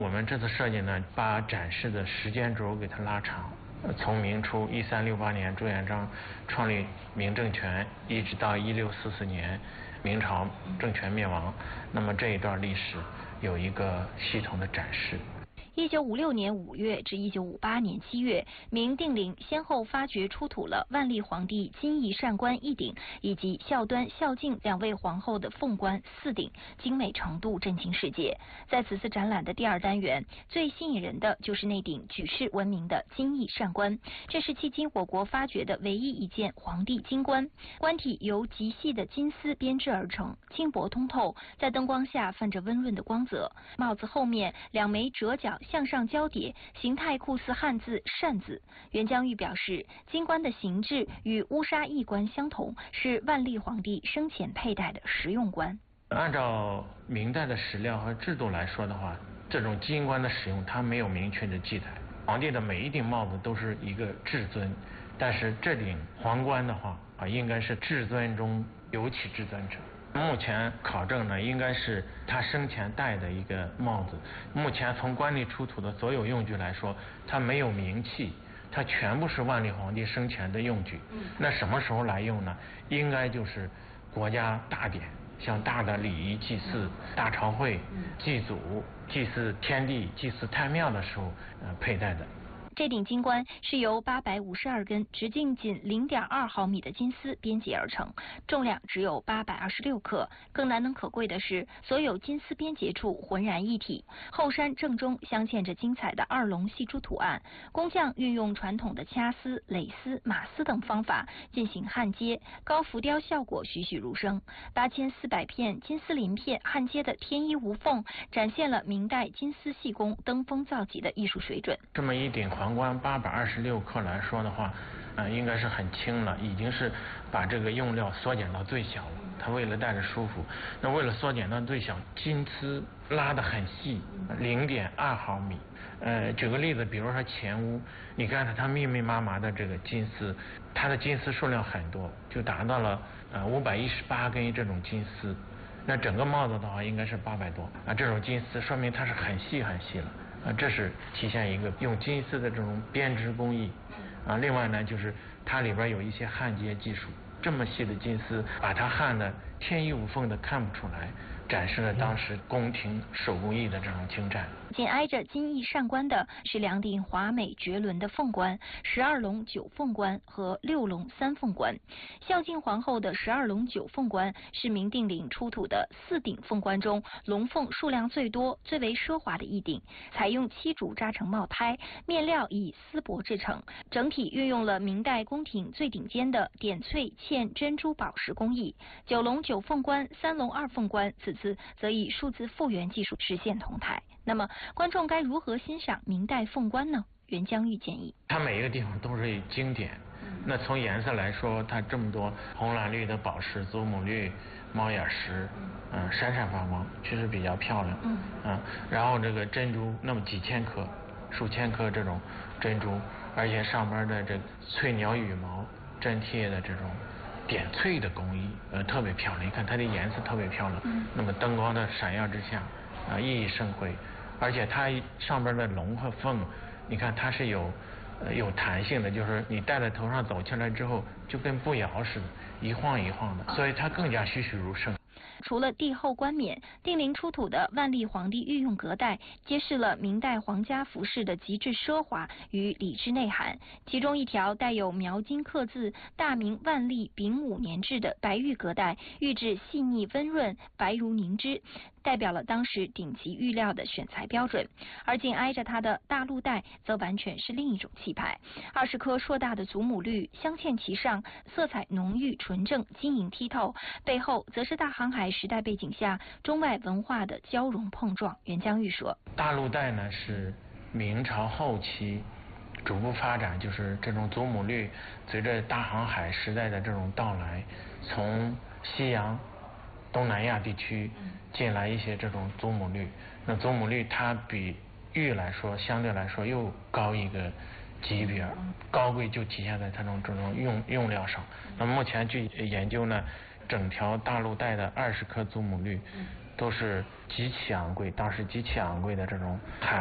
我们这次设计呢，把展示的时间轴给它拉长，从明初1368年朱元璋创立明政权，一直到1644年明朝政权灭亡，那么这一段历史有一个系统的展示。 1956年5月至1958年7月，明定陵先后发掘出土了万历皇帝金翼善冠1顶以及孝端、孝敬2位皇后的凤冠4顶，精美程度震惊世界。在此次展览的第2单元，最吸引人的就是那顶举世闻名的金翼善冠，这是迄今我国发掘的唯一一件皇帝金冠。冠体由极细的金丝编织而成，轻薄通透，在灯光下泛着温润的光泽。帽子后面2枚折角向上交叠，形态酷似汉字善字。袁江玉表示，金冠的形制与乌纱翼冠相同，是万历皇帝生前佩戴的实用冠。 按照明代的史料和制度来说的话，这种金冠的使用它没有明确的记载。皇帝的每一顶帽子都是一个至尊，但是这顶皇冠的话应该是至尊中尤其至尊者。目前考证呢，应该是他生前戴的一个帽子。目前从官吏出土的所有用具来说，它没有名器，它全部是万历皇帝生前的用具。那什么时候来用呢？应该就是国家大典，像大的礼仪祭祀、大朝会、祭祖、祭祀天地、祭祀太庙的时候佩戴的。 这顶金冠是由852根直径仅0.2毫米的金丝编结而成，重量只有826克。更难能可贵的是，所有金丝编结处浑然一体，后衫正中镶嵌着精彩的2龙戏珠图案。工匠运用传统的掐丝、蕾丝、马丝等方法进行焊接，高浮雕效果栩栩如生。8400片金丝鳞片焊接的天衣无缝，展现了明代金丝细工登峰造极的艺术水准。 这么一顶皇冠826克来说的话，应该是很轻了，已经是把这个用料缩减到最小了。它为了戴着舒服，那为了缩减到最小，金丝拉得很细，0.2毫米。举个例子，比如说前屋，你看它密密麻麻的这个金丝，它的金丝数量很多，就达到了518根这种金丝。那整个帽子的话应该是800多这种金丝说明它是很细很细了。这是体现一个用金丝的这种编织工艺另外呢，就是它里边有一些焊接技术，这么细的金丝把它焊得天衣无缝的看不出来，展示了当时宫廷手工艺的这种精湛。 紧挨着金翼善冠的是2顶华美绝伦的凤冠，12龙9凤冠和6龙3凤冠。孝敬皇后的12龙9凤冠是明定陵出土的4顶凤冠中龙凤数量最多、最为奢华的一顶，采用漆竹扎成帽胎，面料以丝帛制成，整体运用了明代宫廷最顶尖的点翠嵌珍珠宝石工艺。9龙9凤冠、3龙2凤冠，此次则以数字复原技术实现同台。那么观众该如何欣赏明代凤冠呢？袁江玉建议， 它每一个地方都是经典。那从颜色来说，它这么多红蓝绿的宝石、祖母绿、猫眼石，闪闪发光，确实比较漂亮。然后这个珍珠那么几千颗、数千颗这种珍珠，而且上面的这翠鸟羽毛粘贴的这种点翠的工艺，特别漂亮。你看它的颜色特别漂亮，那么灯光的闪耀之下，熠熠生辉。而且它上边的龙和凤，你看它是有弹性的，就是你戴在头上走起来之后，就跟步摇似的，一晃一晃的，所以它更加栩栩如生。 除了帝后冠冕，定陵出土的万历皇帝御用隔带，揭示了明代皇家服饰的极致奢华与礼制内涵。其中一条带有描金刻字“大明万历丙午年制”的白玉隔带，玉质细腻温润，白如凝脂，代表了当时顶级玉料的选材标准。而紧挨着它的大鹿带，则完全是另一种气派。20颗硕大的祖母绿镶嵌其上，色彩浓郁纯正，晶莹剔透。背后则是大航海时代背景下中外文化的交融碰撞。袁江玉说， 大鹿带呢是明朝后期逐步发展，就是这种祖母绿随着大航海时代的这种到来，从西洋东南亚地区进来一些这种祖母绿。那祖母绿它比玉来说相对来说又高一个级别，高贵就体现在它这种用料上。那么目前据研究呢，整条大鹿带的20颗祖母绿， 都是极其昂贵，当时极其昂贵的这种海